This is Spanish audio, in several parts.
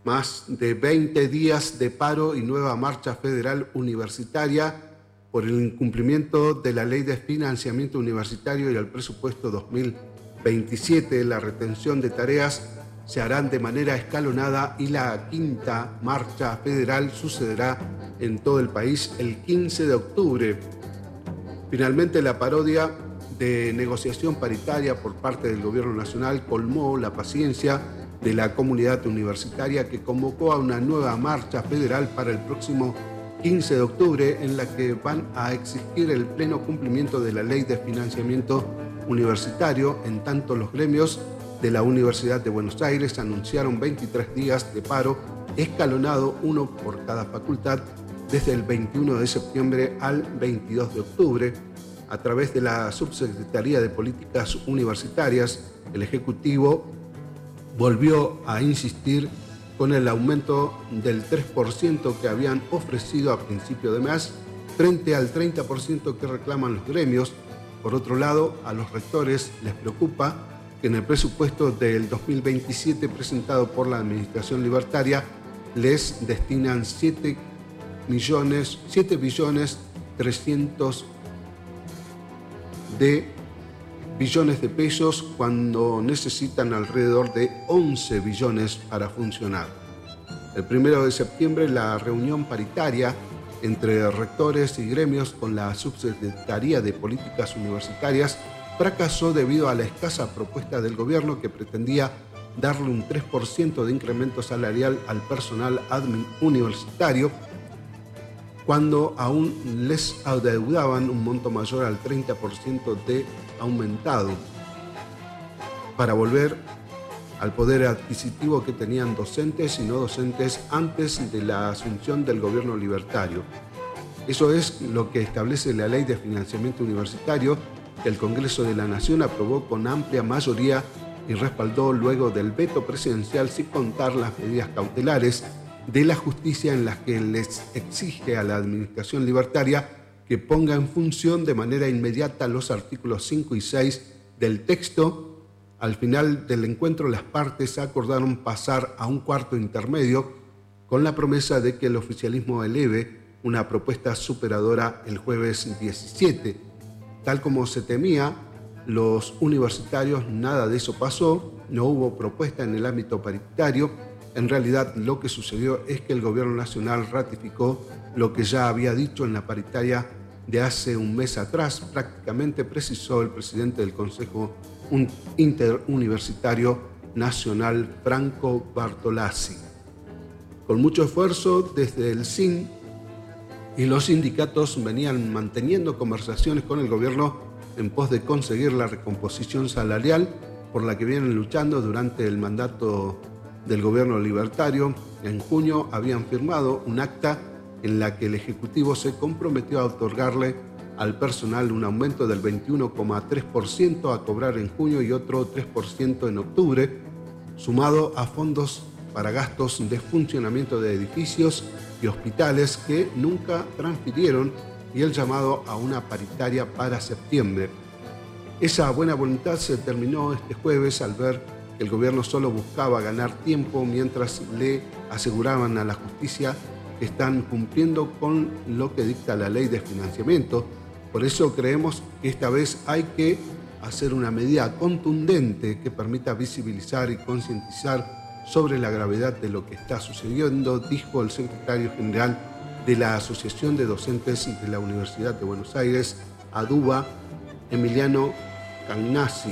Más de 20 días de paro y nueva marcha federal universitaria por el incumplimiento de la Ley de Financiamiento Universitario y el presupuesto 2027. La retención de tareas se harán de manera escalonada y la quinta marcha federal sucederá en todo el país el 15 de octubre. Finalmente, la parodia de negociación paritaria por parte del Gobierno Nacional colmó la paciencia de la comunidad universitaria, que convocó a una nueva marcha federal para el próximo 15 de octubre, en la que van a exigir el pleno cumplimiento de la Ley de Financiamiento Universitario. En tanto, los gremios de la Universidad de Buenos Aires anunciaron 23 días de paro escalonado, uno por cada facultad, desde el 21 de septiembre al 22 de octubre. A través de la Subsecretaría de Políticas Universitarias, el Ejecutivo volvió a insistir con el aumento del 3% que habían ofrecido a principio de mes, frente al 30% que reclaman los gremios. Por otro lado, a los rectores les preocupa que en el presupuesto del 2027 presentado por la Administración Libertaria les destinan 7 billones 300 billones de pesos cuando necesitan alrededor de 11 billones para funcionar. El 1 de septiembre, la reunión paritaria entre rectores y gremios con la Subsecretaría de Políticas Universitarias fracasó debido a la escasa propuesta del gobierno, que pretendía darle un 3% de incremento salarial al personal universitario, cuando aún les adeudaban un monto mayor al 30% de aumentado, para volver al poder adquisitivo que tenían docentes y no docentes antes de la asunción del gobierno libertario. Eso es lo que establece la Ley de Financiamiento Universitario, que el Congreso de la Nación aprobó con amplia mayoría y respaldó luego del veto presidencial, sin contar las medidas cautelares de la justicia, en las que les exige a la administración libertaria que ponga en función de manera inmediata los artículos 5 y 6 del texto. Al final del encuentro, las partes acordaron pasar a un cuarto intermedio, con la promesa de que el oficialismo eleve una propuesta superadora el jueves 17. Tal como se temía, los universitarios, nada de eso pasó, no hubo propuesta en el ámbito paritario. En realidad, lo que sucedió es que el Gobierno Nacional ratificó lo que ya había dicho en la paritaria de hace un mes atrás. Prácticamente, precisó el presidente del Consejo Interuniversitario Nacional, Franco Bartolazzi. Con mucho esfuerzo, desde el SIN y los sindicatos venían manteniendo conversaciones con el gobierno en pos de conseguir la recomposición salarial por la que vienen luchando durante el mandato del gobierno libertario. En junio habían firmado un acta en la que el Ejecutivo se comprometió a otorgarle al personal un aumento del 21,3% a cobrar en junio y otro 3% en octubre, sumado a fondos para gastos de funcionamiento de edificios y hospitales que nunca transfirieron, y el llamado a una paritaria para septiembre. Esa buena voluntad se terminó este jueves al ver que el gobierno solo buscaba ganar tiempo, mientras le aseguraban a la justicia que están cumpliendo con lo que dicta la Ley de Financiamiento. Por eso creemos que esta vez hay que hacer una medida contundente que permita visibilizar y concientizar sobre la gravedad de lo que está sucediendo, dijo el secretario general de la Asociación de Docentes de la Universidad de Buenos Aires, ADUBA, Emiliano Cagnasi.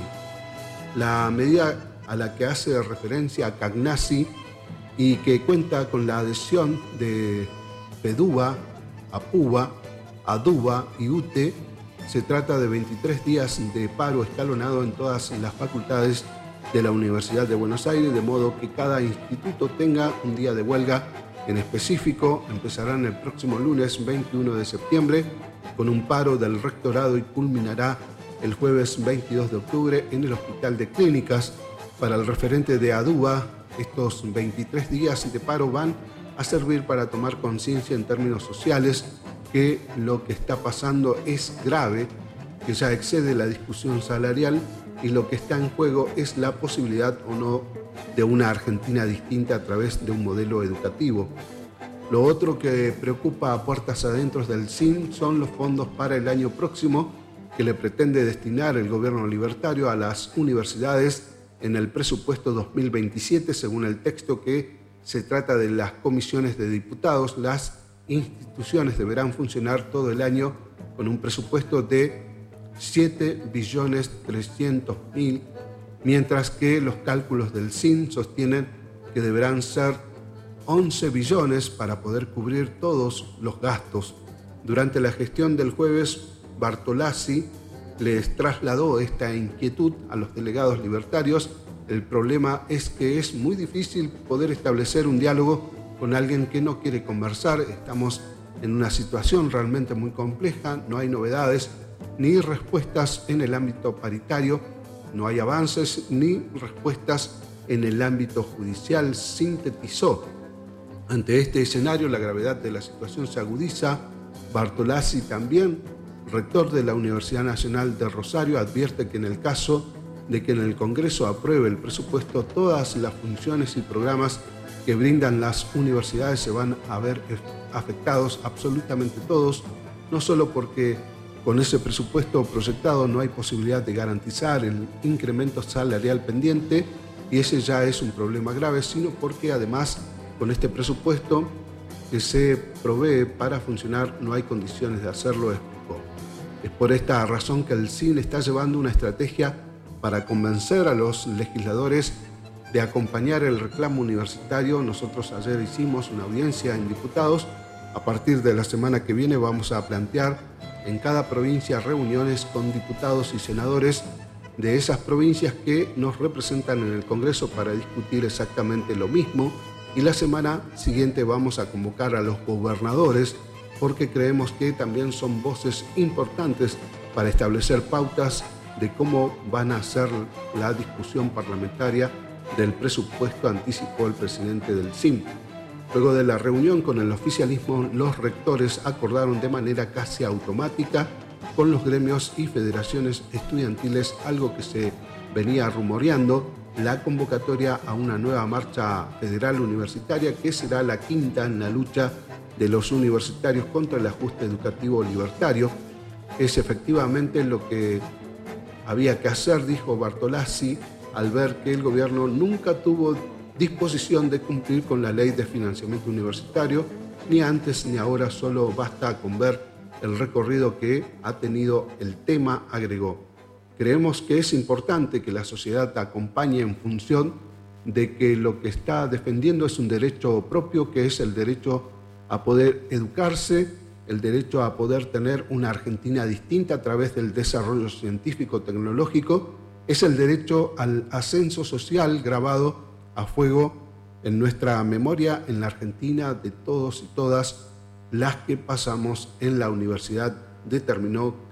La medida a la que hace referencia Cagnasi y que cuenta con la adhesión de PEDUBA, APUBA, ADUBA y UTE, se trata de 23 días de paro escalonado en todas las facultades de la Universidad de Buenos Aires, de modo que cada instituto tenga un día de huelga en específico. Empezarán el próximo lunes 21 de septiembre con un paro del rectorado y culminará el jueves 22 de octubre en el Hospital de Clínicas. Para el referente de ADUBA, estos 23 días de paro van a servir para tomar conciencia en términos sociales que lo que está pasando es grave, que ya excede la discusión salarial y lo que está en juego es la posibilidad o no de una Argentina distinta a través de un modelo educativo. Lo otro que preocupa a puertas adentro del CIN son los fondos para el año próximo que le pretende destinar el gobierno libertario a las universidades en el presupuesto 2027, según el texto que se trata de las comisiones de diputados. Las instituciones deberán funcionar todo el año con un presupuesto de 7.300.000.000, mientras que los cálculos del CIN sostienen que deberán ser 11 billones para poder cubrir todos los gastos. Durante la gestión del jueves, Bartolazzi les trasladó esta inquietud a los delegados libertarios. El problema es que es muy difícil poder establecer un diálogo con alguien que no quiere conversar. Estamos en una situación realmente muy compleja, no hay novedades ni respuestas en el ámbito paritario, no hay avances ni respuestas en el ámbito judicial, sintetizó. Ante este escenario, la gravedad de la situación se agudiza. Bartolazzi, también rector de la Universidad Nacional de Rosario, advierte que en el caso de que en el Congreso apruebe el presupuesto, todas las funciones y programas que brindan las universidades se van a ver afectados, absolutamente todos, no solo porque con ese presupuesto proyectado no hay posibilidad de garantizar el incremento salarial pendiente, y ese ya es un problema grave, sino porque además con este presupuesto que se provee para funcionar no hay condiciones de hacerlo, explicó. Es por esta razón que el CIN está llevando una estrategia para convencer a los legisladores de acompañar el reclamo universitario. Nosotros ayer hicimos una audiencia en diputados. A partir de la semana que viene vamos a plantear en cada provincia reuniones con diputados y senadores de esas provincias que nos representan en el Congreso para discutir exactamente lo mismo. Y la semana siguiente vamos a convocar a los gobernadores porque creemos que también son voces importantes para establecer pautas de cómo van a ser la discusión parlamentaria del presupuesto, anticipó el presidente del CIN. Luego de la reunión con el oficialismo, los rectores acordaron de manera casi automática con los gremios y federaciones estudiantiles, algo que se venía rumoreando, la convocatoria a una nueva marcha federal universitaria que será la quinta en la lucha de los universitarios contra el ajuste educativo libertario. Es efectivamente lo que había que hacer, dijo Bartolazzi, al ver que el gobierno nunca tuvo disposición de cumplir con la ley de financiamiento universitario, ni antes ni ahora, solo basta con ver el recorrido que ha tenido el tema, agregó. Creemos que es importante que la sociedad acompañe en función de que lo que está defendiendo es un derecho propio, que es el derecho a poder educarse, el derecho a poder tener una Argentina distinta a través del desarrollo científico-tecnológico, es el derecho al ascenso social grabado a fuego en nuestra memoria en la Argentina de todos y todas las que pasamos en la universidad, determinó